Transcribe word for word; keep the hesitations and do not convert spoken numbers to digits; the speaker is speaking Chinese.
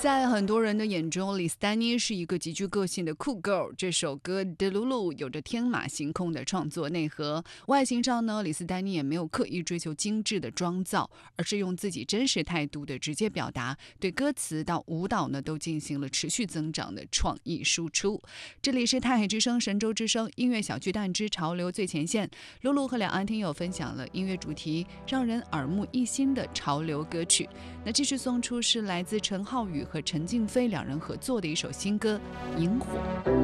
在很多人的眼中，李斯丹妮是一个极具个性的酷 girl。这首歌《德鲁鲁》有着天马行空的创作内核。外形上呢，李斯丹妮也没有刻意追求精致的妆造，而是用自己真实态度的直接表达，对歌词到舞蹈呢都进行了持续增长的创意输出。这里是泰海之声、神州之声音乐小巨蛋之潮流最前线，露露和两岸听友分享了音乐主题让人耳目一新的潮流歌曲。那继续送出是来自陈浩宇和陈静飞两人合作的一首新歌《萤火》。